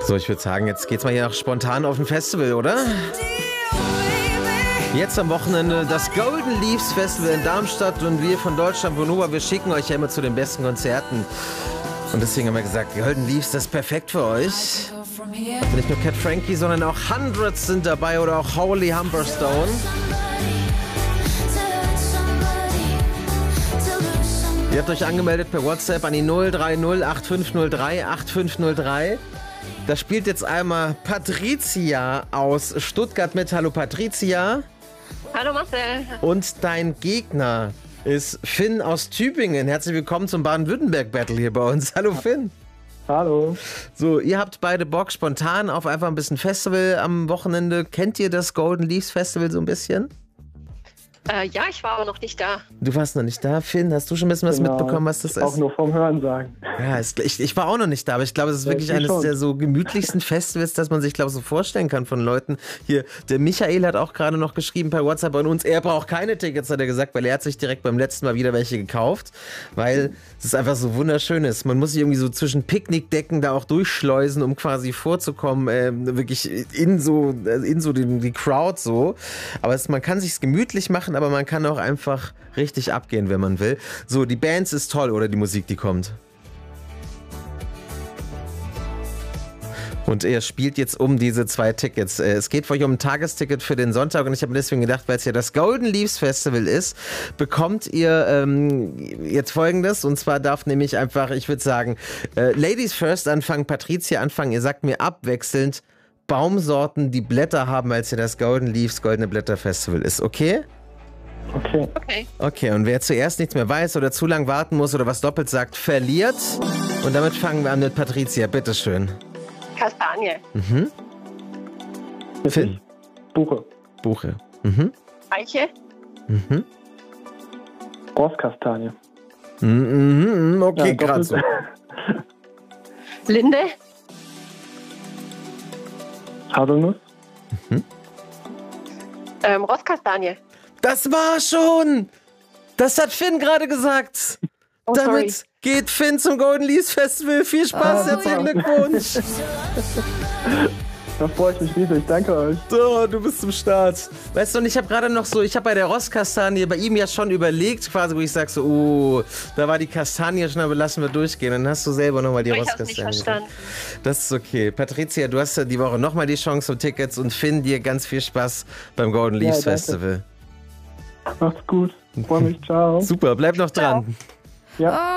So, ich würde sagen, jetzt geht's mal hier noch spontan auf ein Festival, oder? Jetzt am Wochenende das Golden Leaves Festival in Darmstadt und wir von Deutschland Bonova, wir schicken euch ja immer zu den besten Konzerten. Und deswegen haben wir gesagt, Golden Leaves, das ist perfekt für euch. Und nicht nur Cat Frankie, sondern auch Hundreds sind dabei oder auch Holy Humberstone. Ihr habt euch angemeldet per WhatsApp an die 030 8503 8503. Da spielt jetzt einmal Patricia aus Stuttgart mit. Hallo Patricia. Hallo Marcel. Und dein Gegner ist Finn aus Tübingen. Herzlich willkommen zum Baden-Württemberg-Battle hier bei uns. Hallo Finn. Hallo. So, ihr habt beide Bock spontan auf einfach ein bisschen Festival am Wochenende. Kennt ihr das Golden Leaves Festival so ein bisschen? Ja, ich war aber noch nicht da. Du warst noch nicht da, Finn. Hast du schon ein bisschen was mitbekommen, was das ist? Auch nur vom Hören sagen. Ja, ich war auch noch nicht da, aber ich glaube, es ist wirklich eines der so gemütlichsten Festivals, das man sich, glaube ich, so vorstellen kann von Leuten. Hier, der Michael hat auch gerade noch geschrieben per WhatsApp an uns, er braucht keine Tickets, hat er gesagt, weil er hat sich direkt beim letzten Mal wieder welche gekauft, weil es einfach so wunderschön ist. Man muss sich irgendwie so zwischen Picknickdecken da auch durchschleusen, um quasi vorzukommen, wirklich in so die Crowd so. Aber man kann sich's gemütlich machen, aber man kann auch einfach richtig abgehen, wenn man will. So, die Bands ist toll oder die Musik, die kommt. Und er spielt jetzt um diese 2 Tickets. Es geht für euch um ein Tagesticket für den Sonntag und ich habe mir deswegen gedacht, weil es ja das Golden Leaves Festival ist, bekommt ihr jetzt Folgendes. Und zwar darf nämlich einfach, ich würde sagen, Ladies first anfangen, Patricia anfangen. Ihr sagt mir abwechselnd Baumsorten, die Blätter haben, als ja das Golden Leaves Goldene Blätter Festival ist. Okay? Okay, und wer zuerst nichts mehr weiß oder zu lang warten muss oder was doppelt sagt, verliert. Und damit fangen wir an mit Patricia. Bitteschön. Kastanie. Mhm. Finn. Buche. Buche. Mhm. Eiche. Mhm. Rosskastanie. Mhm. Okay, Ja, gerade so. Linde. Haselnuss. Rosskastanie. Das war schon! Das hat Finn gerade gesagt. Oh, Damit sorry. geht Finn zum Golden Leaves Festival. Viel Spaß, herzlichen Glückwunsch. Da freue ich mich riesig. Danke euch. So, du bist zum Start. Weißt du, und ich habe gerade noch so, ich habe bei der Rosskastanie bei ihm ja schon überlegt, quasi, wo ich sage so, oh, da war die Kastanie schon, aber lassen wir durchgehen. Dann hast du selber nochmal die Ich hab's Rosskastanie. nicht verstanden. Das ist okay. Patricia, du hast ja die Woche nochmal die Chance auf Tickets und Finn, dir ganz viel Spaß beim Golden Leaves danke. Festival. Macht's gut. Freue mich. Ciao. Super, bleib noch dran. Ja.